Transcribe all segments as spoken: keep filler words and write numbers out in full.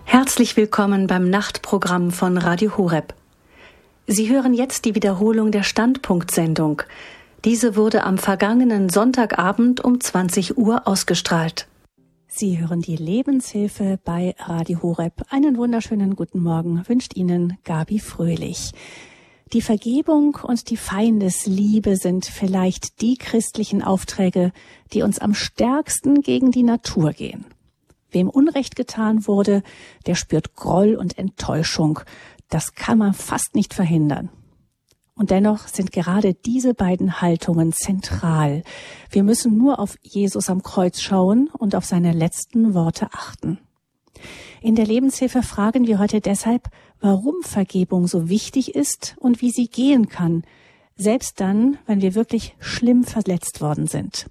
Herzlich willkommen beim Nachtprogramm von Radio Horeb. Sie hören jetzt die Wiederholung der Standpunkt-Sendung. Diese wurde am vergangenen Sonntagabend um zwanzig Uhr ausgestrahlt. Sie hören die Lebenshilfe bei Radio Horeb. Einen wunderschönen guten Morgen wünscht Ihnen Gabi Fröhlich. Die Vergebung und die Feindesliebe sind vielleicht die christlichen Aufträge, die uns am stärksten gegen die Natur gehen. Wem Unrecht getan wurde, der spürt Groll und Enttäuschung. Das kann man fast nicht verhindern. Und dennoch sind gerade diese beiden Haltungen zentral. Wir müssen nur auf Jesus am Kreuz schauen und auf seine letzten Worte achten. In der Lebenshilfe fragen wir heute deshalb, warum Vergebung so wichtig ist und wie sie gehen kann, selbst dann, wenn wir wirklich schlimm verletzt worden sind.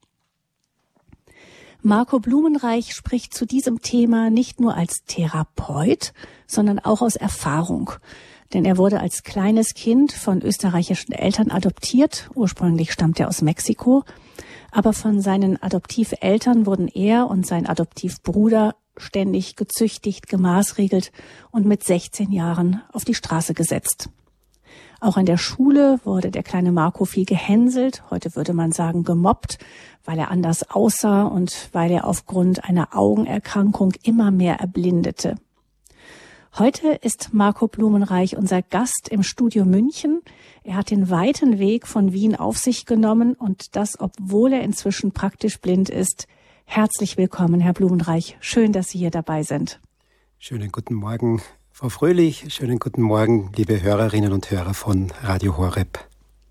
Marco Blumenreich spricht zu diesem Thema nicht nur als Therapeut, sondern auch aus Erfahrung. Denn er wurde als kleines Kind von österreichischen Eltern adoptiert. Ursprünglich stammt er aus Mexiko. Aber von seinen Adoptiveltern wurden er und sein Adoptivbruder ständig gezüchtigt, gemaßregelt und mit sechzehn Jahren auf die Straße gesetzt. Auch an der Schule wurde der kleine Marco viel gehänselt, heute würde man sagen gemobbt, weil er anders aussah und weil er aufgrund einer Augenerkrankung immer mehr erblindete. Heute ist Marco Blumenreich unser Gast im Studio München. Er hat den weiten Weg von Wien auf sich genommen und das, obwohl er inzwischen praktisch blind ist. Herzlich willkommen, Herr Blumenreich. Schön, dass Sie hier dabei sind. Schönen guten Morgen, Frau Fröhlich. Schönen guten Morgen, liebe Hörerinnen und Hörer von Radio Horeb.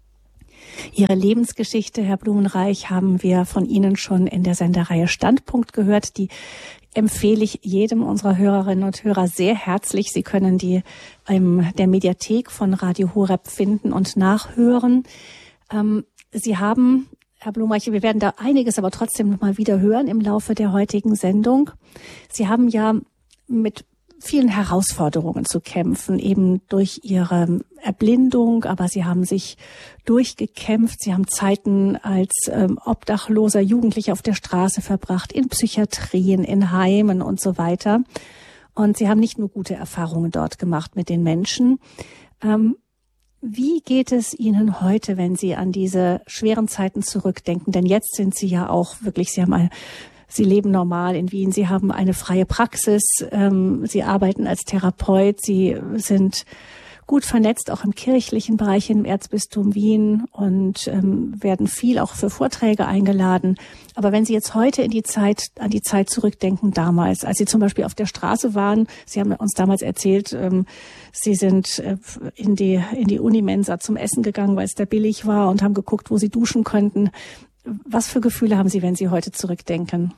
Ihre Lebensgeschichte, Herr Blumenreich, haben wir von Ihnen schon in der Sendereihe Standpunkt gehört. Die empfehle ich jedem unserer Hörerinnen und Hörer sehr herzlich. Sie können die in der Mediathek von Radio Horeb finden und nachhören. Ähm, Sie haben, Herr Blumenreich, wir werden da einiges aber trotzdem noch mal wieder hören im Laufe der heutigen Sendung. Sie haben ja mit vielen Herausforderungen zu kämpfen, eben durch Ihre Erblindung, aber Sie haben sich durchgekämpft. Sie haben Zeiten als ähm, obdachloser Jugendlicher auf der Straße verbracht, in Psychiatrien, in Heimen und so weiter. Und Sie haben nicht nur gute Erfahrungen dort gemacht mit den Menschen. Ähm, wie geht es Ihnen heute, wenn Sie an diese schweren Zeiten zurückdenken? Denn jetzt sind Sie ja auch wirklich, Sie haben eine Sie leben normal in Wien, Sie haben eine freie Praxis, ähm, Sie arbeiten als Therapeut, Sie sind gut vernetzt, auch im kirchlichen Bereich im Erzbistum Wien und ähm, werden viel auch für Vorträge eingeladen. Aber wenn Sie jetzt heute in die Zeit, an die Zeit zurückdenken damals, als Sie zum Beispiel auf der Straße waren, Sie haben uns damals erzählt, ähm, Sie sind äh, in die, in die Unimensa zum Essen gegangen, weil es da billig war und haben geguckt, wo Sie duschen könnten. Was für Gefühle haben Sie, wenn Sie heute zurückdenken?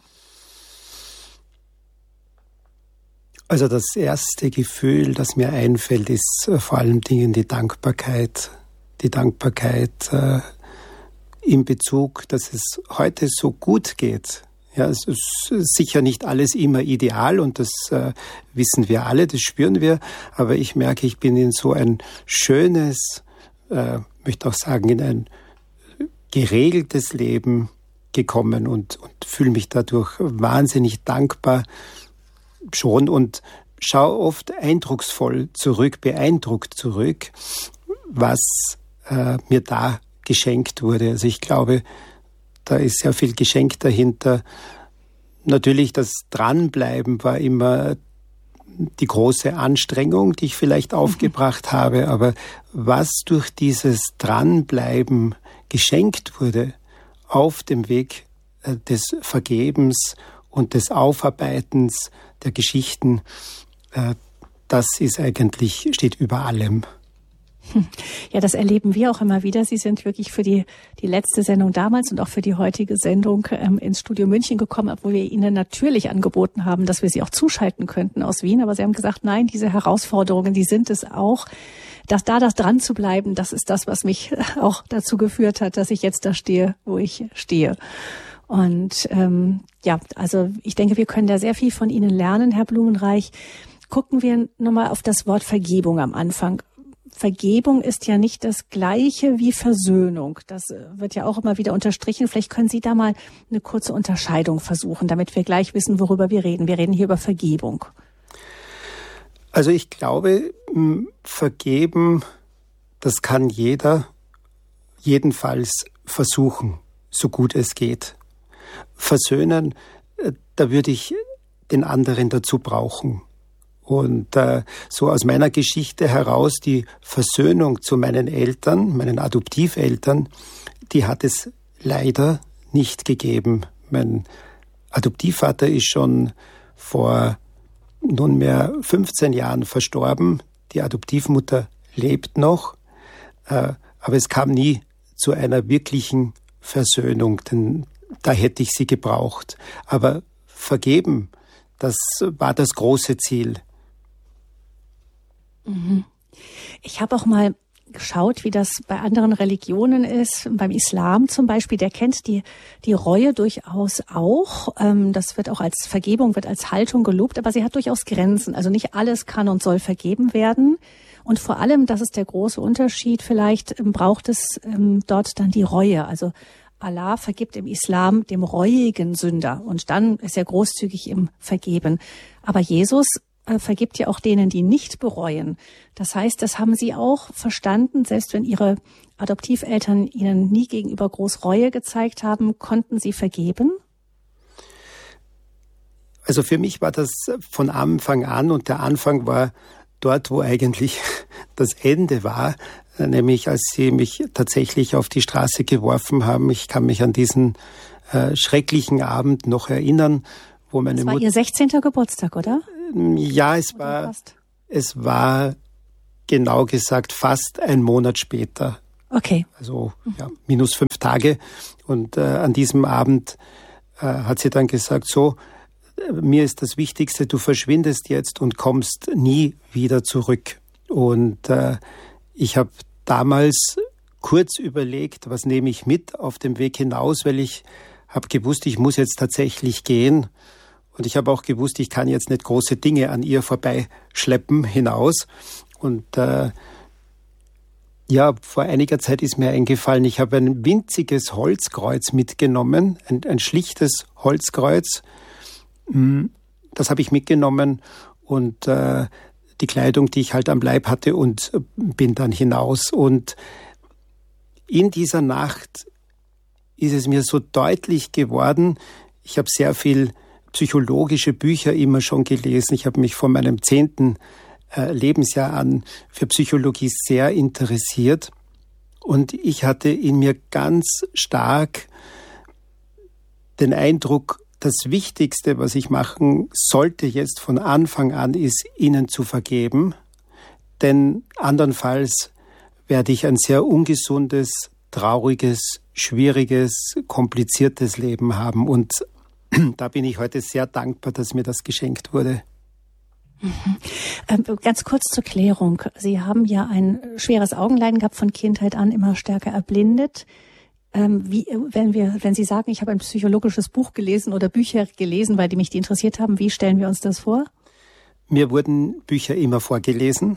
Also das erste Gefühl, das mir einfällt, ist vor allem Dingen die Dankbarkeit. Die Dankbarkeit äh, in Bezug, dass es heute so gut geht. Ja, es ist sicher nicht alles immer ideal und das äh, wissen wir alle, das spüren wir. Aber ich merke, ich bin in so ein schönes, äh, möchte auch sagen, in ein geregeltes Leben gekommen und, und fühle mich dadurch wahnsinnig dankbar schon und schaue oft eindrucksvoll zurück, beeindruckt zurück, was äh, mir da geschenkt wurde. Also ich glaube, da ist sehr viel Geschenk dahinter. Natürlich, das Dranbleiben war immer die große Anstrengung, die ich vielleicht aufgebracht habe, aber was durch dieses Dranbleiben geschenkt wurde auf dem Weg äh, des Vergebens und des Aufarbeitens der Geschichten, äh, das ist eigentlich, steht über allem. Ja, das erleben wir auch immer wieder. Sie sind wirklich für die, die letzte Sendung damals und auch für die heutige Sendung ähm, ins Studio München gekommen, obwohl wir Ihnen natürlich angeboten haben, dass wir Sie auch zuschalten könnten aus Wien. Aber Sie haben gesagt, nein, diese Herausforderungen, die sind es auch. Dass da das dran zu bleiben, das ist das, was mich auch dazu geführt hat, dass ich jetzt da stehe, wo ich stehe. Und ähm, ja, also ich denke, wir können da sehr viel von Ihnen lernen, Herr Blumenreich. Gucken wir nochmal auf das Wort Vergebung am Anfang. Vergebung ist ja nicht das Gleiche wie Versöhnung. Das wird ja auch immer wieder unterstrichen. Vielleicht können Sie da mal eine kurze Unterscheidung versuchen, damit wir gleich wissen, worüber wir reden. Wir reden hier über Vergebung. Also ich glaube, vergeben, das kann jeder jedenfalls versuchen, so gut es geht. Versöhnen, da würde ich den anderen dazu brauchen. Und äh, so aus meiner Geschichte heraus, die Versöhnung zu meinen Eltern, meinen Adoptiveltern, die hat es leider nicht gegeben. Mein Adoptivvater ist schon vor nunmehr fünfzehn Jahren verstorben. Die Adoptivmutter lebt noch, äh, aber es kam nie zu einer wirklichen Versöhnung, denn da hätte ich sie gebraucht. Aber vergeben, das war das große Ziel. Ich habe auch mal geschaut, wie das bei anderen Religionen ist. Beim Islam zum Beispiel, der kennt die, die Reue durchaus auch. Das wird auch als Vergebung, wird als Haltung gelobt, aber sie hat durchaus Grenzen. Also nicht alles kann und soll vergeben werden. Und vor allem, das ist der große Unterschied, vielleicht braucht es dort dann die Reue. Also Allah vergibt im Islam dem reuigen Sünder und dann ist er großzügig im Vergeben. Aber Jesus vergibt ja auch denen, die nicht bereuen. Das heißt, das haben Sie auch verstanden, selbst wenn Ihre Adoptiveltern Ihnen nie gegenüber groß Reue gezeigt haben, konnten Sie vergeben? Also für mich war das von Anfang an, und der Anfang war dort, wo eigentlich das Ende war, nämlich als Sie mich tatsächlich auf die Straße geworfen haben. Ich kann mich an diesen äh, schrecklichen Abend noch erinnern, wo meine Mutter... Das war Mut- Ihr sechzehnter Geburtstag, oder? Ja, es war, es war genau gesagt fast ein Monat später. Okay. Also ja, minus fünf Tage. Und äh, an diesem Abend äh, hat sie dann gesagt, so, mir ist das Wichtigste, du verschwindest jetzt und kommst nie wieder zurück. Und äh, ich habe damals kurz überlegt, was nehme ich mit auf dem Weg hinaus, weil ich habe gewusst, ich muss jetzt tatsächlich gehen. Und ich habe auch gewusst, ich kann jetzt nicht große Dinge an ihr vorbeischleppen hinaus. Und äh, ja, vor einiger Zeit ist mir eingefallen, ich habe ein winziges Holzkreuz mitgenommen, ein, ein schlichtes Holzkreuz. Das habe ich mitgenommen und äh, die Kleidung, die ich halt am Leib hatte, und bin dann hinaus. Und in dieser Nacht ist es mir so deutlich geworden, ich habe sehr viel psychologische Bücher immer schon gelesen. Ich habe mich von meinem zehnten äh, Lebensjahr an für Psychologie sehr interessiert. Und ich hatte in mir ganz stark den Eindruck, das Wichtigste, was ich machen sollte jetzt von Anfang an, ist, ihnen zu vergeben. Denn andernfalls werde ich ein sehr ungesundes, trauriges, schwieriges, kompliziertes Leben haben. Und da bin ich heute sehr dankbar, dass mir das geschenkt wurde. Mhm. Ähm, ganz kurz zur Klärung. Sie haben ja ein schweres Augenleiden gehabt von Kindheit an, immer stärker erblindet. Ähm, wie, wenn wir, wenn Sie sagen, ich habe ein psychologisches Buch gelesen oder Bücher gelesen, weil die mich die interessiert haben, wie stellen wir uns das vor? Mir wurden Bücher immer vorgelesen.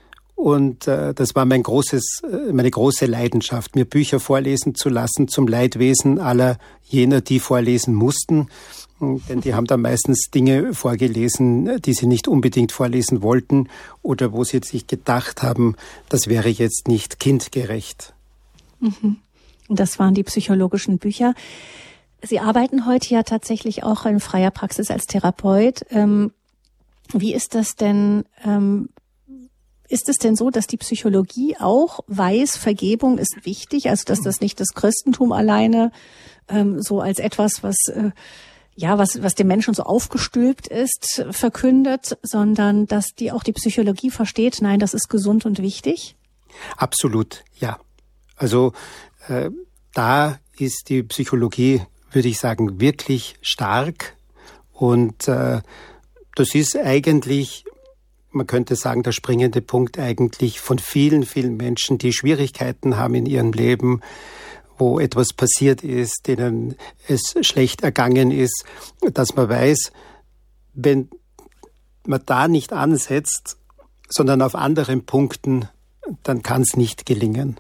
Und äh, das war mein großes, meine große Leidenschaft, mir Bücher vorlesen zu lassen zum Leidwesen aller jener, die vorlesen mussten. Denn die haben dann meistens Dinge vorgelesen, die sie nicht unbedingt vorlesen wollten oder wo sie sich gedacht haben, das wäre jetzt nicht kindgerecht. Mhm. Und das waren die psychologischen Bücher. Sie arbeiten heute ja tatsächlich auch in freier Praxis als Therapeut. Ähm, wie ist das denn? Ähm, Ist es denn so, dass die Psychologie auch weiß, Vergebung ist wichtig, also dass das nicht das Christentum alleine ähm, so als etwas, was äh, ja was was dem Menschen so aufgestülpt ist, verkündet, sondern dass die auch die Psychologie versteht, nein, das ist gesund und wichtig? Absolut, ja. Also äh, da ist die Psychologie, würde ich sagen, wirklich stark. Und äh, das ist eigentlich, man könnte sagen, der springende Punkt eigentlich von vielen, vielen Menschen, die Schwierigkeiten haben in ihrem Leben, wo etwas passiert ist, denen es schlecht ergangen ist, dass man weiß, wenn man da nicht ansetzt, sondern auf anderen Punkten, dann kann es nicht gelingen.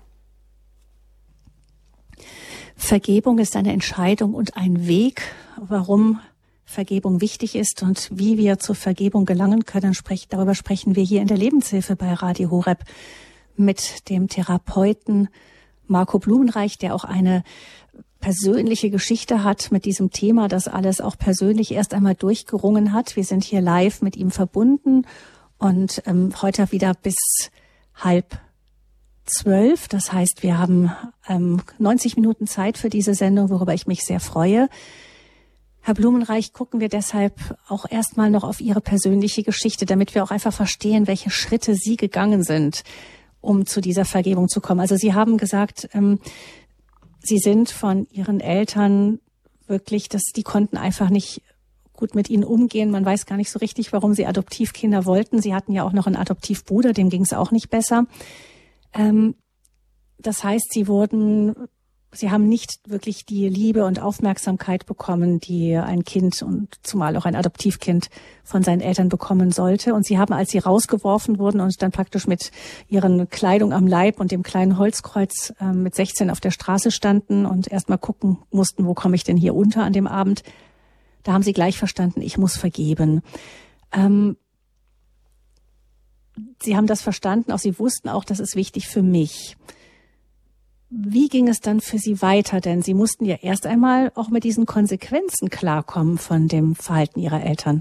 Vergebung ist eine Entscheidung und ein Weg. Warum Vergebung wichtig ist und wie wir zur Vergebung gelangen können. Sprech, darüber sprechen wir hier in der Lebenshilfe bei Radio Horeb mit dem Therapeuten Marco Blumenreich, der auch eine persönliche Geschichte hat mit diesem Thema, das alles auch persönlich erst einmal durchgerungen hat. Wir sind hier live mit ihm verbunden und ähm, heute wieder bis halb zwölf. Das heißt, wir haben ähm, neunzig Minuten Zeit für diese Sendung, worüber ich mich sehr freue. Herr Blumenreich, gucken wir deshalb auch erstmal noch auf Ihre persönliche Geschichte, damit wir auch einfach verstehen, welche Schritte Sie gegangen sind, um zu dieser Vergebung zu kommen. Also Sie haben gesagt, ähm, Sie sind von Ihren Eltern wirklich, dass die konnten einfach nicht gut mit Ihnen umgehen. Man weiß gar nicht so richtig, warum Sie Adoptivkinder wollten. Sie hatten ja auch noch einen Adoptivbruder, dem ging es auch nicht besser. Ähm, das heißt, Sie wurden, Sie haben nicht wirklich die Liebe und Aufmerksamkeit bekommen, die ein Kind und zumal auch ein Adoptivkind von seinen Eltern bekommen sollte. Und Sie haben, als Sie rausgeworfen wurden und dann praktisch mit Ihren Kleidung am Leib und dem kleinen Holzkreuz äh, mit sechzehn auf der Straße standen und erst mal gucken mussten, wo komme ich denn hier unter an dem Abend, da haben Sie gleich verstanden, ich muss vergeben. Ähm, Sie haben das verstanden, auch Sie wussten auch, das ist wichtig für mich. Wie ging es dann für Sie weiter? Denn Sie mussten ja erst einmal auch mit diesen Konsequenzen klarkommen von dem Verhalten Ihrer Eltern.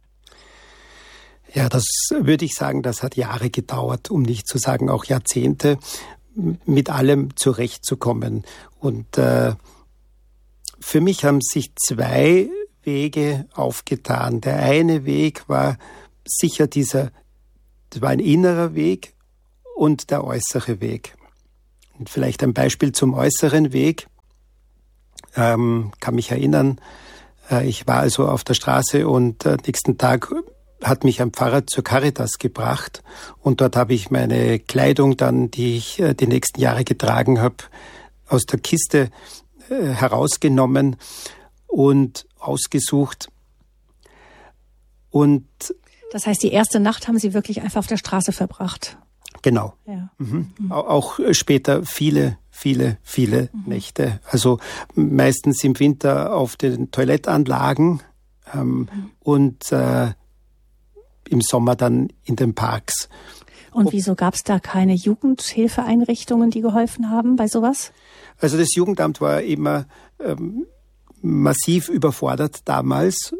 Ja, das würde ich sagen, das hat Jahre gedauert, um nicht zu sagen auch Jahrzehnte, mit allem zurechtzukommen. Und äh, für mich haben sich zwei Wege aufgetan. Der eine Weg war sicher dieser, das war ein innerer Weg und der äußere Weg. Und vielleicht ein Beispiel zum äußeren Weg. Ähm, kann mich erinnern, äh, ich war also auf der Straße und äh, nächsten Tag hat mich ein Pfarrer zur Caritas gebracht und dort habe ich meine Kleidung dann, die ich äh, die nächsten Jahre getragen habe, aus der Kiste äh, herausgenommen und ausgesucht. Und das heißt, die erste Nacht haben Sie wirklich einfach auf der Straße verbracht? Genau. Ja. Mhm. Mhm. Auch später viele, viele, viele mhm. Nächte. Also meistens im Winter auf den Toilettanlagen ähm, mhm. und äh, im Sommer dann in den Parks. Und wieso gab es da keine Jugendhilfeeinrichtungen, die geholfen haben bei sowas? Also das Jugendamt war immer ähm, massiv überfordert damals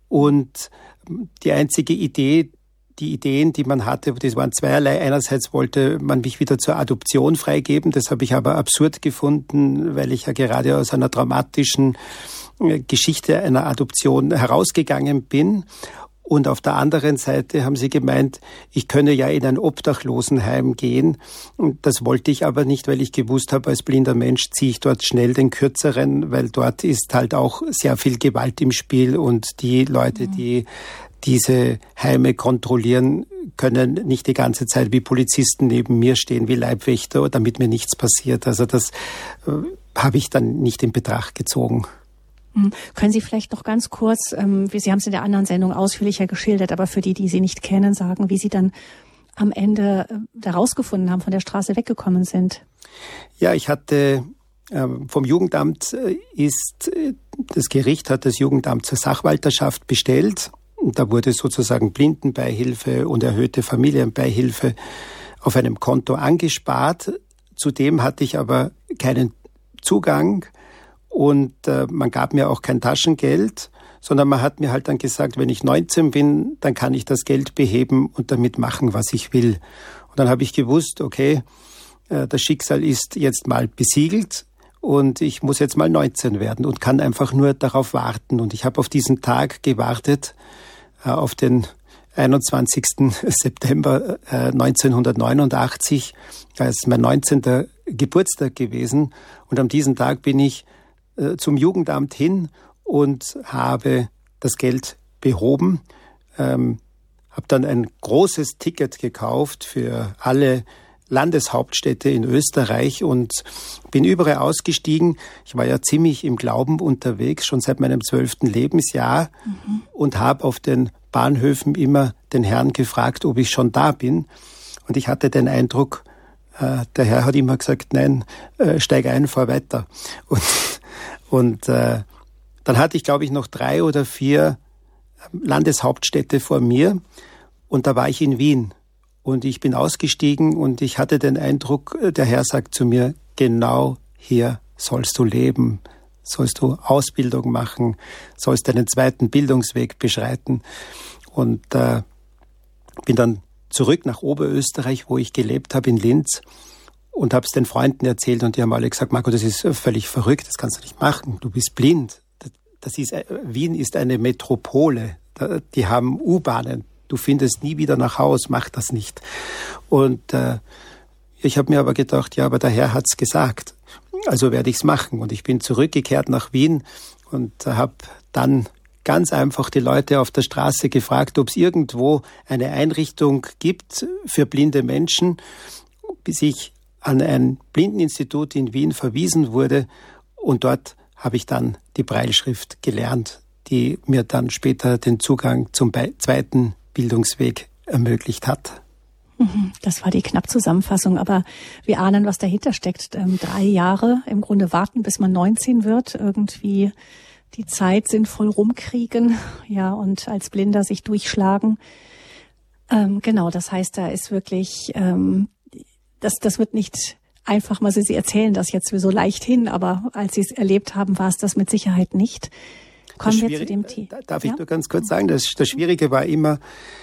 und die einzige Idee, die Ideen, die man hatte, das waren zweierlei. Einerseits wollte man mich wieder zur Adoption freigeben. Das habe ich aber absurd gefunden, weil ich ja gerade aus einer traumatischen Geschichte einer Adoption herausgegangen bin. Und auf der anderen Seite haben sie gemeint, ich könne ja in ein Obdachlosenheim gehen. Und das wollte ich aber nicht, weil ich gewusst habe, als blinder Mensch ziehe ich dort schnell den Kürzeren, weil dort ist halt auch sehr viel Gewalt im Spiel und die Leute, mhm. die diese Heime kontrollieren, können nicht die ganze Zeit wie Polizisten neben mir stehen, wie Leibwächter, damit mir nichts passiert. Also das äh, habe ich dann nicht in Betracht gezogen. Mhm. Können Sie vielleicht noch ganz kurz, ähm, Sie haben es in der anderen Sendung ausführlicher geschildert, aber für die, die Sie nicht kennen, sagen, wie Sie dann am Ende äh, herausgefunden haben, von der Straße weggekommen sind? Ja, ich hatte äh, vom Jugendamt äh, ist, äh, das Gericht hat das Jugendamt zur Sachwalterschaft bestellt. Da wurde sozusagen Blindenbeihilfe und erhöhte Familienbeihilfe auf einem Konto angespart. Zudem hatte ich aber keinen Zugang und äh, man gab mir auch kein Taschengeld, sondern man hat mir halt dann gesagt, wenn ich neunzehn bin, dann kann ich das Geld beheben und damit machen, was ich will. Und dann habe ich gewusst, okay, äh, das Schicksal ist jetzt mal besiegelt. Und ich muss jetzt mal neunzehn werden und kann einfach nur darauf warten. Und ich habe auf diesen Tag gewartet, äh, auf den einundzwanzigsten September äh, neunzehnhundertneunundachtzig, als mein neunzehnter Geburtstag gewesen. Und an diesem Tag bin ich äh, zum Jugendamt hin und habe das Geld behoben. Ähm, habe dann ein großes Ticket gekauft für alle Landeshauptstädte in Österreich und bin überall ausgestiegen. Ich war ja ziemlich im Glauben unterwegs, schon seit meinem zwölften Lebensjahr mhm. und habe auf den Bahnhöfen immer den Herrn gefragt, ob ich schon da bin. Und ich hatte den Eindruck, äh, der Herr hat immer gesagt, nein, äh, steig ein, fahr weiter. Und, und äh, Dann hatte ich, glaube ich, noch drei oder vier Landeshauptstädte vor mir und da war ich in Wien. Und ich bin ausgestiegen und ich hatte den Eindruck, der Herr sagt zu mir, genau hier sollst du leben, sollst du Ausbildung machen, sollst deinen zweiten Bildungsweg beschreiten. Und äh, bin dann zurück nach Oberösterreich, wo ich gelebt habe, in Linz, und habe es den Freunden erzählt und die haben alle gesagt, Marco, das ist völlig verrückt, das kannst du nicht machen, du bist blind. Das ist, Wien ist eine Metropole, die haben U-Bahnen. Du findest nie wieder nach Haus, mach das nicht. Und äh, ich habe mir aber gedacht, ja, aber der Herr hat's gesagt, also werde ich's machen. Und ich bin zurückgekehrt nach Wien und äh, habe dann ganz einfach die Leute auf der Straße gefragt, ob es irgendwo eine Einrichtung gibt für blinde Menschen, bis ich an ein Blindeninstitut in Wien verwiesen wurde. Und dort habe ich dann die Brailleschrift gelernt, die mir dann später den Zugang zum Be- zweiten Bildungsweg ermöglicht hat. Das war die Knappzusammenfassung, aber wir ahnen, was dahinter steckt. Ähm, drei Jahre im Grunde warten, bis man neunzehn wird, irgendwie die Zeit sinnvoll rumkriegen, ja, und als Blinder sich durchschlagen. Ähm, genau, das heißt, da ist wirklich, ähm, das, das wird nicht einfach mal, Sie erzählen das jetzt so leicht hin, aber als Sie es erlebt haben, war es das mit Sicherheit nicht. Kommen wir zu dem Thema. Darf ich ja? nur ganz kurz sagen, das, das Schwierige war immer,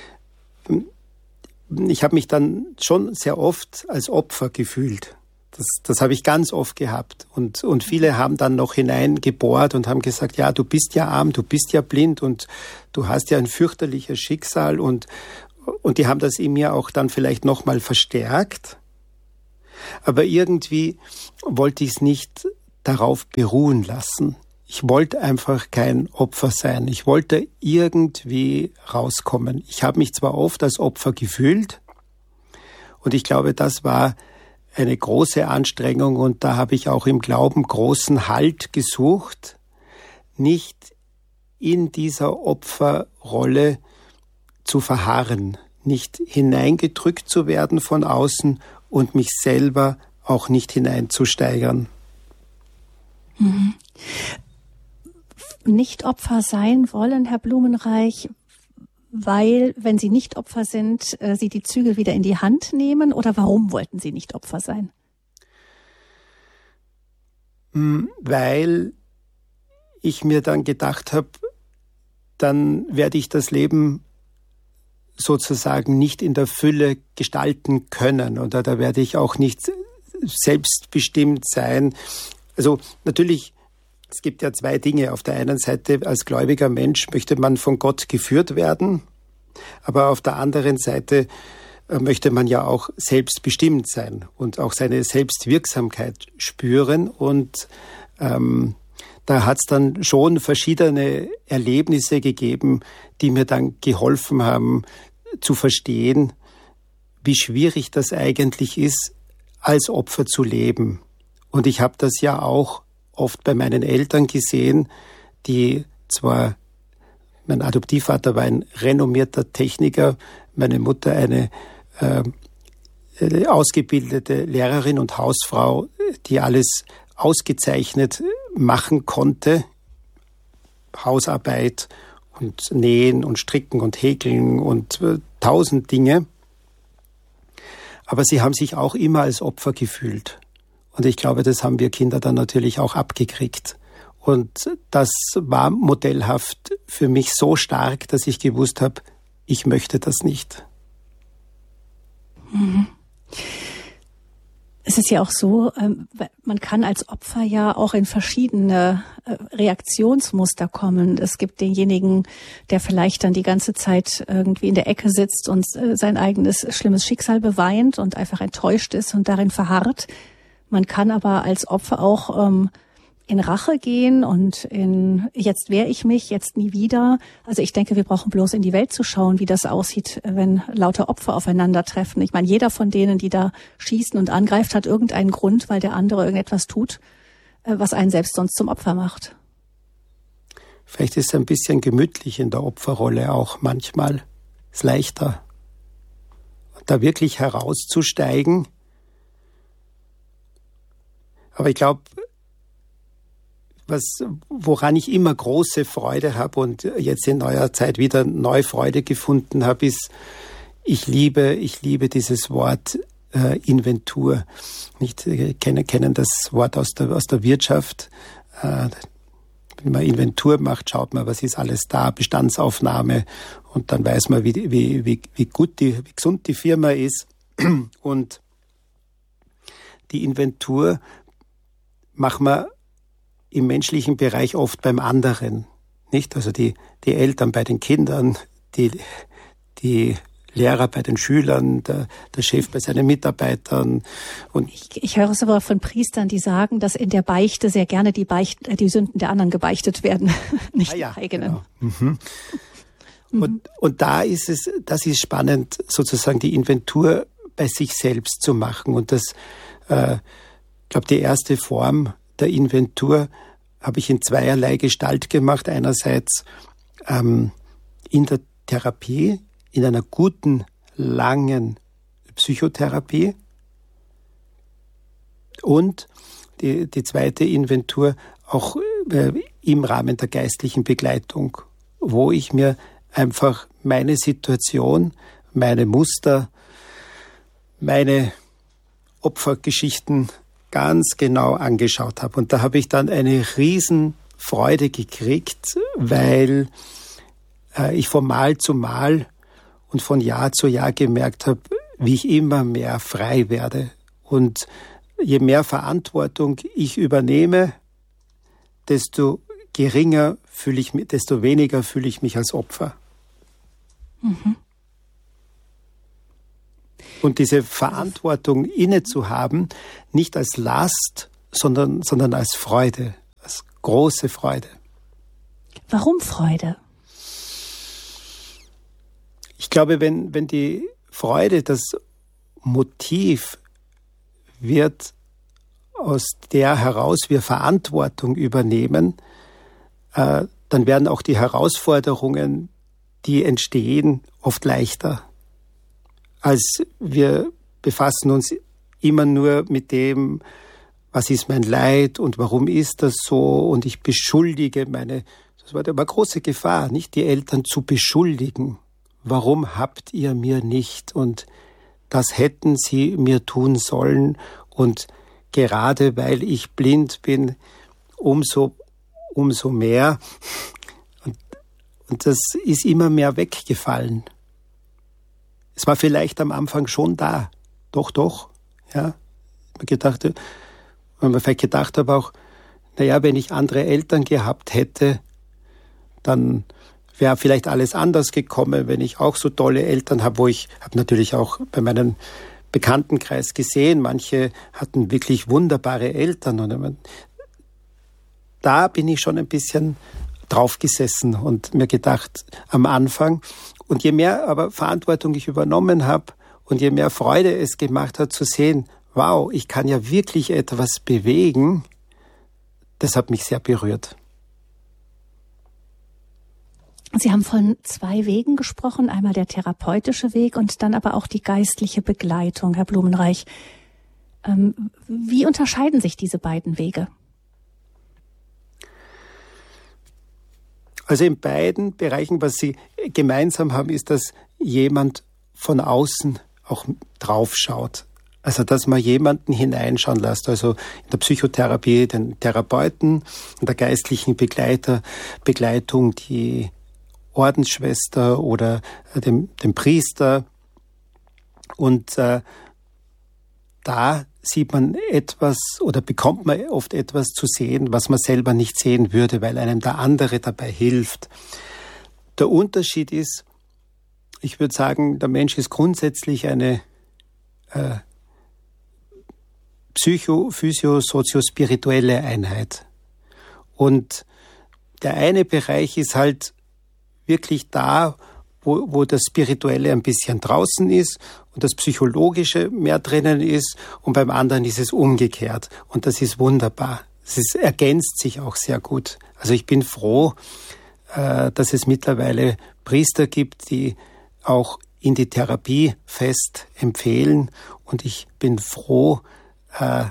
ich habe mich dann schon sehr oft als Opfer gefühlt. Das, das habe ich ganz oft gehabt. Und, und viele haben dann noch hineingebohrt und haben gesagt, ja, du bist ja arm, du bist ja blind und du hast ja ein fürchterliches Schicksal. Und, und die haben das in mir auch dann vielleicht nochmal verstärkt. Aber irgendwie wollte ich es nicht darauf beruhen lassen. Ich wollte einfach kein Opfer sein. Ich wollte irgendwie rauskommen. Ich habe mich zwar oft als Opfer gefühlt und ich glaube, das war eine große Anstrengung und da habe ich auch im Glauben großen Halt gesucht, nicht in dieser Opferrolle zu verharren, nicht hineingedrückt zu werden von außen und mich selber auch nicht hineinzusteigern. Mhm. Nicht Opfer sein wollen, Herr Blumenreich, weil, wenn Sie nicht Opfer sind, Sie die Zügel wieder in die Hand nehmen? Oder warum wollten Sie nicht Opfer sein? Weil ich mir dann gedacht habe, dann werde ich das Leben sozusagen nicht in der Fülle gestalten können oder da werde ich auch nicht selbstbestimmt sein. Also natürlich, es gibt ja zwei Dinge. Auf der einen Seite, als gläubiger Mensch möchte man von Gott geführt werden, aber auf der anderen Seite möchte man ja auch selbstbestimmt sein und auch seine Selbstwirksamkeit spüren. Und ähm, da hat es dann schon verschiedene Erlebnisse gegeben, die mir dann geholfen haben zu verstehen, wie schwierig das eigentlich ist, als Opfer zu leben. Und ich habe das ja auch oft bei meinen Eltern gesehen, die zwar, mein Adoptivvater war ein renommierter Techniker, meine Mutter eine äh, ausgebildete Lehrerin und Hausfrau, die alles ausgezeichnet machen konnte, Hausarbeit und Nähen und Stricken und Häkeln und äh, tausend Dinge. Aber sie haben sich auch immer als Opfer gefühlt. Und ich glaube, das haben wir Kinder dann natürlich auch abgekriegt. Und das war modellhaft für mich so stark, dass ich gewusst habe, ich möchte das nicht. Mhm. Es ist ja auch so, man kann als Opfer ja auch in verschiedene Reaktionsmuster kommen. Es gibt denjenigen, der vielleicht dann die ganze Zeit irgendwie in der Ecke sitzt und sein eigenes schlimmes Schicksal beweint und einfach enttäuscht ist und darin verharrt. Man kann aber als Opfer auch ähm, in Rache gehen und in jetzt wehre ich mich, jetzt nie wieder. Also ich denke, wir brauchen bloß in die Welt zu schauen, wie das aussieht, wenn lauter Opfer aufeinandertreffen. Ich meine, jeder von denen, die da schießen und angreift, hat irgendeinen Grund, weil der andere irgendetwas tut, was einen selbst sonst zum Opfer macht. Vielleicht ist es ein bisschen gemütlich in der Opferrolle auch manchmal. Ist leichter. Da wirklich herauszusteigen. Aber ich glaube, was, woran ich immer große Freude habe und jetzt in neuer Zeit wieder neue Freude gefunden habe, ist, ich liebe, ich liebe dieses Wort äh, Inventur. Nicht, äh, kennen, kennen das Wort aus der, aus der Wirtschaft. Äh, wenn man Inventur macht, schaut man, was ist alles da, Bestandsaufnahme, und dann weiß man, wie, wie, wie, wie gut die, wie gesund die Firma ist. Und die Inventur machen wir im menschlichen Bereich oft beim anderen, nicht? Also die, die Eltern bei den Kindern, die, die Lehrer bei den Schülern, der, der Chef bei seinen Mitarbeitern. Und ich, ich höre es aber von Priestern, die sagen, dass in der Beichte sehr gerne die, Beicht, die Sünden der anderen gebeichtet werden, nicht ah ja, die eigenen. Genau. Mhm. Mhm. Und, und da ist es, das ist spannend, sozusagen die Inventur bei sich selbst zu machen. Und das, äh, ich glaube, die erste Form der Inventur habe ich in zweierlei Gestalt gemacht. Einerseits ähm, in der Therapie, in einer guten, langen Psychotherapie, und die, die zweite Inventur auch äh, im Rahmen der geistlichen Begleitung, wo ich mir einfach meine Situation, meine Muster, meine Opfergeschichten ganz genau angeschaut habe. Und da habe ich dann eine Riesenfreude gekriegt, weil äh, ich von Mal zu Mal und von Jahr zu Jahr gemerkt habe, wie ich immer mehr frei werde. Und je mehr Verantwortung ich übernehme, desto geringer fühle ich mich, desto weniger fühle ich mich als Opfer. Mhm. Und diese Verantwortung inne zu haben, nicht als Last, sondern, sondern als Freude, als große Freude. Warum Freude? Ich glaube, wenn, wenn die Freude das Motiv wird, aus der heraus wir Verantwortung übernehmen, äh, dann werden auch die Herausforderungen, die entstehen, oft leichter. Als wir befassen uns immer nur mit dem, was ist mein Leid und warum ist das so, und ich beschuldige meine, das war eine große Gefahr, nicht die Eltern zu beschuldigen. Warum habt ihr mir nicht? Und das hätten sie mir tun sollen. Und gerade weil ich blind bin, umso, umso mehr. Und, und das ist immer mehr weggefallen. Es war vielleicht am Anfang schon da. Doch, doch. Ja. Ich gedacht, wenn man vielleicht gedacht habe auch, naja, wenn ich andere Eltern gehabt hätte, dann wäre vielleicht alles anders gekommen, wenn ich auch so tolle Eltern habe, wo ich habe natürlich auch bei meinem Bekanntenkreis gesehen, manche hatten wirklich wunderbare Eltern, und da bin ich schon ein bisschen draufgesessen und mir gedacht am Anfang, und je mehr aber Verantwortung ich übernommen habe und je mehr Freude es gemacht hat zu sehen, wow, ich kann ja wirklich etwas bewegen, das hat mich sehr berührt. Sie haben von zwei Wegen gesprochen, einmal der therapeutische Weg und dann aber auch die geistliche Begleitung, Herr Blumenreich. Ähm, wie unterscheiden sich diese beiden Wege? Also in beiden Bereichen, was sie gemeinsam haben, ist, dass jemand von außen auch draufschaut. Also dass man jemanden hineinschauen lässt. Also in der Psychotherapie den Therapeuten, in der geistlichen Begleiter, Begleitung die Ordensschwester oder dem, dem Priester. Und äh, da sieht man etwas oder bekommt man oft etwas zu sehen, was man selber nicht sehen würde, weil einem der andere dabei hilft. Der Unterschied ist, ich würde sagen, der Mensch ist grundsätzlich eine äh, psycho-, physio-, sozio-spirituelle Einheit. Und der eine Bereich ist halt wirklich da, wo, wo das Spirituelle ein bisschen draußen ist und das Psychologische mehr drinnen ist, und beim anderen ist es umgekehrt. Und das ist wunderbar. Es ist, ergänzt sich auch sehr gut. Also ich bin froh, äh, dass es mittlerweile Priester gibt, die auch in die Therapie fest empfehlen. Und ich bin froh, äh,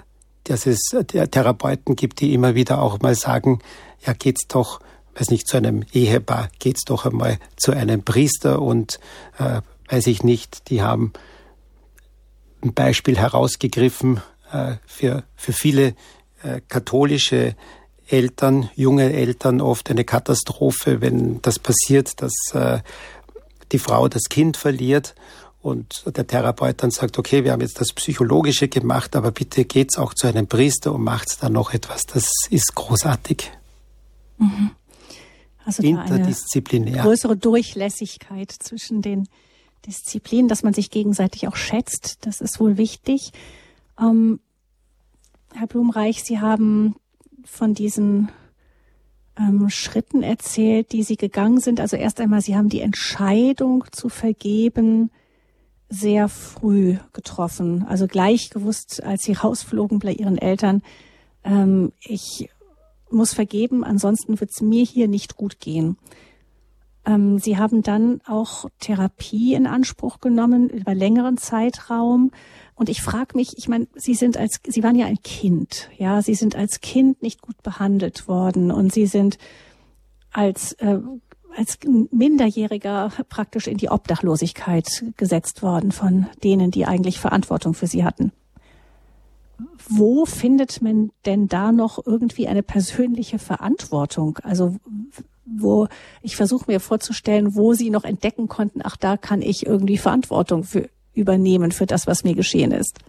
dass es Therapeuten gibt, die immer wieder auch mal sagen, ja, geht's doch, weiß nicht, zu einem Ehepaar, geht's doch einmal zu einem Priester und, äh, weiß ich nicht, die haben ein Beispiel herausgegriffen äh, für, für viele äh, katholische Eltern, junge Eltern oft eine Katastrophe, wenn das passiert, dass äh, die Frau das Kind verliert und der Therapeut dann sagt, okay, wir haben jetzt das Psychologische gemacht, aber bitte geht's auch zu einem Priester und macht's dann noch etwas. Das ist großartig. Mhm. Also interdisziplinär. Da eine größere Durchlässigkeit zwischen den Disziplinen, dass man sich gegenseitig auch schätzt, das ist wohl wichtig. Ähm, Herr Blumenreich, Sie haben von diesen ähm, Schritten erzählt, die Sie gegangen sind. Also erst einmal, Sie haben die Entscheidung zu vergeben sehr früh getroffen. Also gleich gewusst, als Sie rausflogen bei Ihren Eltern, ähm, ich muss vergeben, ansonsten wird es mir hier nicht gut gehen. Ähm, Sie haben dann auch Therapie in Anspruch genommen über längeren Zeitraum. Und ich frage mich, ich meine, Sie sind als, Sie waren ja ein Kind, ja, Sie sind als Kind nicht gut behandelt worden und Sie sind als äh, als Minderjähriger praktisch in die Obdachlosigkeit gesetzt worden von denen, die eigentlich Verantwortung für Sie hatten. Wo findet man denn da noch irgendwie eine persönliche Verantwortung? Also wo, ich versuche mir vorzustellen, wo Sie noch entdecken konnten, ach, da kann ich irgendwie Verantwortung für übernehmen für das, was mir geschehen ist.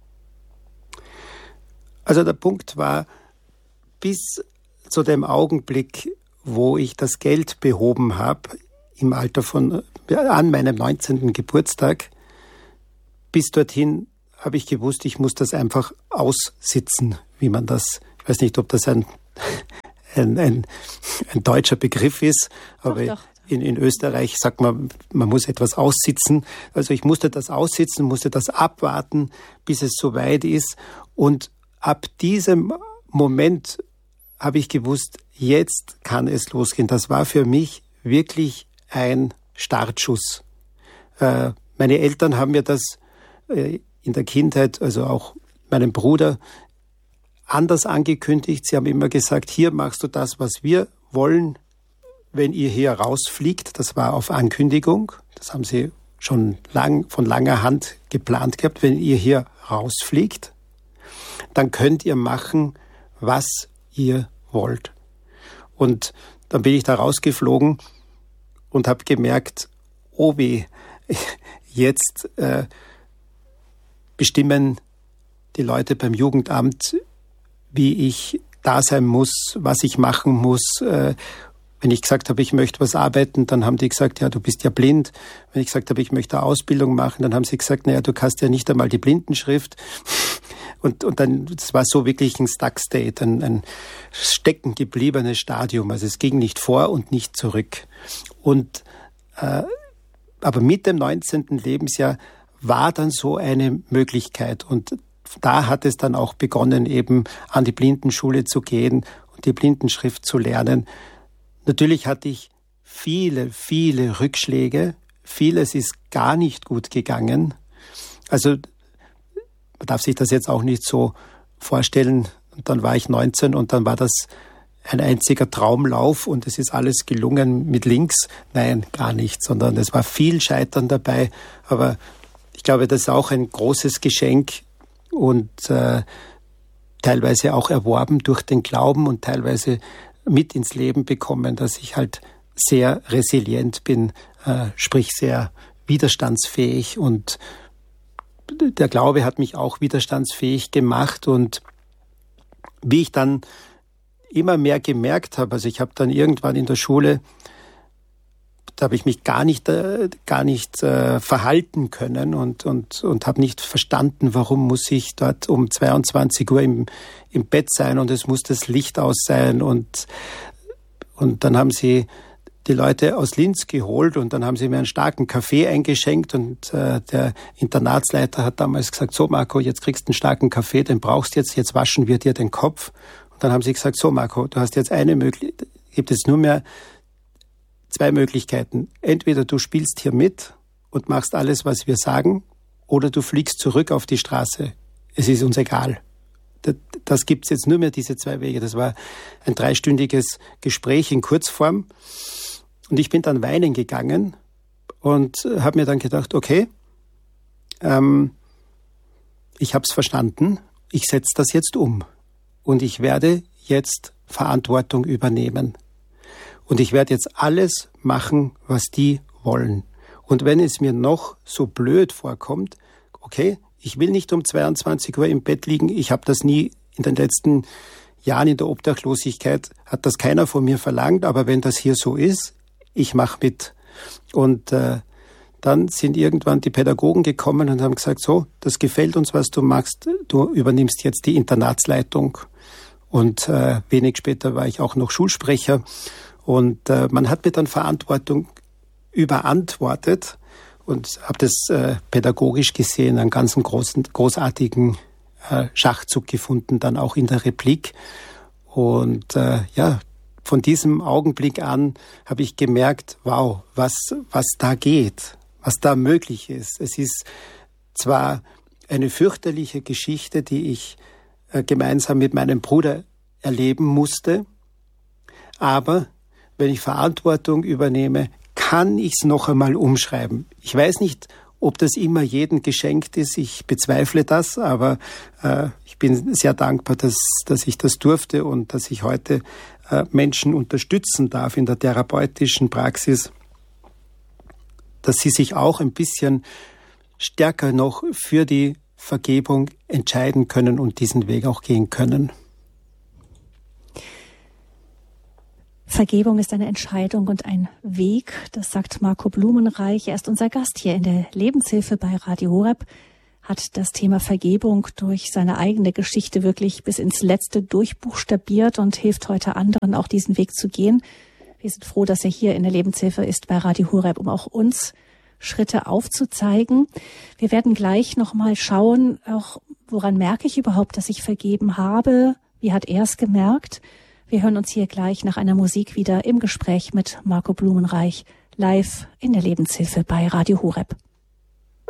Also der Punkt war, bis zu dem Augenblick, wo ich das Geld behoben habe, im Alter von, an meinem neunzehnten Geburtstag, bis dorthin habe ich gewusst, ich muss das einfach aussitzen, wie man das, ich weiß nicht, ob das ein, ein, ein, ein deutscher Begriff ist, aber doch, doch. In, in Österreich sagt man, man muss etwas aussitzen. Also ich musste das aussitzen, musste das abwarten, bis es soweit ist. Und ab diesem Moment habe ich gewusst, jetzt kann es losgehen. Das war für mich wirklich ein Startschuss. Äh, meine Eltern haben mir das äh, in der Kindheit, also auch meinem Bruder, anders angekündigt. Sie haben immer gesagt, hier machst du das, was wir wollen, wenn ihr hier rausfliegt. Das war auf Ankündigung. Das haben sie schon lang, von langer Hand geplant gehabt. Wenn ihr hier rausfliegt, dann könnt ihr machen, was ihr wollt. Und dann bin ich da rausgeflogen und habe gemerkt, oh weh, jetzt äh, bestimmen die Leute beim Jugendamt, wie ich da sein muss, was ich machen muss. Äh, wenn ich gesagt habe, ich möchte was arbeiten, dann haben die gesagt, ja, du bist ja blind. Wenn ich gesagt habe, ich möchte eine Ausbildung machen, dann haben sie gesagt, naja, du kannst ja nicht einmal die Blindenschrift. Und, und dann, das war so wirklich ein Stuck State, ein, ein stecken gebliebenes Stadium. Also es ging nicht vor und nicht zurück. Und, äh, aber mit dem neunzehnten Lebensjahr war dann so eine Möglichkeit. Und da hat es dann auch begonnen, eben an die Blindenschule zu gehen und die Blindenschrift zu lernen. Natürlich hatte ich viele, viele Rückschläge. Vieles ist gar nicht gut gegangen. Also man darf sich das jetzt auch nicht so vorstellen. Und dann war ich neunzehn und dann war das ein einziger Traumlauf und es ist alles gelungen mit links. Nein, gar nicht, sondern es war viel Scheitern dabei. Aber ich glaube, das ist auch ein großes Geschenk und äh, teilweise auch erworben durch den Glauben und teilweise mit ins Leben bekommen, dass ich halt sehr resilient bin, äh, sprich sehr widerstandsfähig, und der Glaube hat mich auch widerstandsfähig gemacht. Und wie ich dann immer mehr gemerkt habe, also ich habe dann irgendwann in der Schule, da habe ich mich gar nicht, äh, gar nicht äh, verhalten können und, und, und habe nicht verstanden, warum muss ich dort um zweiundzwanzig Uhr im, im Bett sein und es muss das Licht aus sein. Und, und dann haben sie die Leute aus Linz geholt und dann haben sie mir einen starken Kaffee eingeschenkt und äh, der Internatsleiter hat damals gesagt, so Marco, jetzt kriegst du einen starken Kaffee, den brauchst du jetzt, jetzt waschen wir dir den Kopf. Und dann haben sie gesagt, so Marco, du hast jetzt eine Möglichkeit, gibt es nur mehr zwei Möglichkeiten. Entweder du spielst hier mit und machst alles, was wir sagen, oder du fliegst zurück auf die Straße. Es ist uns egal. das gibt's jetzt nur mehr, diese zwei Wege. Das war ein dreistündiges Gespräch in Kurzform. Und ich bin dann weinen gegangen und habe mir dann gedacht, okay, ähm, ich habe es verstanden, ich setze das jetzt um. Und ich werde jetzt Verantwortung übernehmen. Und ich werde jetzt alles machen, was die wollen. Und wenn es mir noch so blöd vorkommt, okay, ich will nicht um zweiundzwanzig Uhr im Bett liegen. Ich habe das nie in den letzten Jahren in der Obdachlosigkeit, hat das keiner von mir verlangt. Aber wenn das hier so ist, ich mache mit. Und äh, dann sind irgendwann die Pädagogen gekommen und haben gesagt, so, das gefällt uns, was du machst. Du übernimmst jetzt die Internatsleitung. Und äh, wenig später war ich auch noch Schulsprecher. Und äh, man hat mir dann Verantwortung überantwortet. Und habe das äh, pädagogisch gesehen, einen ganz großen, großartigen äh, Schachzug gefunden, dann auch in der Replik. Und äh, ja, von diesem Augenblick an habe ich gemerkt, wow, was, was da geht, was da möglich ist. Es ist zwar eine fürchterliche Geschichte, die ich äh, gemeinsam mit meinem Bruder erleben musste, aber wenn ich Verantwortung übernehme, kann ich es noch einmal umschreiben. Ich weiß nicht, ob das immer jedem geschenkt ist. Ich bezweifle das, aber äh, ich bin sehr dankbar, dass, dass ich das durfte und dass ich heute äh, Menschen unterstützen darf in der therapeutischen Praxis, dass sie sich auch ein bisschen stärker noch für die Vergebung entscheiden können und diesen Weg auch gehen können. Vergebung ist eine Entscheidung und ein Weg, das sagt Marco Blumenreich. Er ist unser Gast hier in der Lebenshilfe bei Radio Horeb, hat das Thema Vergebung durch seine eigene Geschichte wirklich bis ins Letzte durchbuchstabiert und hilft heute anderen auch diesen Weg zu gehen. Wir sind froh, dass er hier in der Lebenshilfe ist bei Radio Horeb, um auch uns Schritte aufzuzeigen. Wir werden gleich nochmal schauen, auch woran merke ich überhaupt, dass ich vergeben habe? Wie hat er es gemerkt? Wir hören uns hier gleich nach einer Musik wieder im Gespräch mit Marco Blumenreich live in der Lebenshilfe bei Radio Horeb.